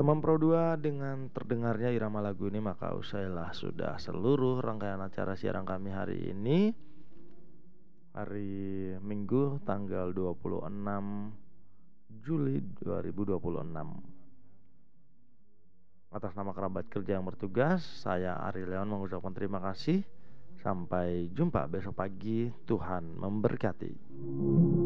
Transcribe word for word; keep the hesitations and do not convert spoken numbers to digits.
Teman Pro dua, dengan terdengarnya irama lagu ini maka usailah sudah seluruh rangkaian acara siaran kami hari ini. Hari Minggu tanggal dua puluh enam Juli dua ribu dua puluh enam. Atas nama kerabat kerja yang bertugas, saya Ari Leon mengucapkan terima kasih. Sampai jumpa besok pagi, Tuhan memberkati.